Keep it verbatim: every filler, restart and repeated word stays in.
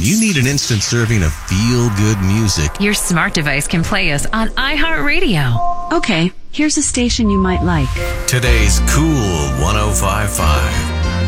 you need an instant serving of feel-good music, your smart device can play us on iHeartRadio. Okay, here's a station you might like. Today's Cool one oh five point five.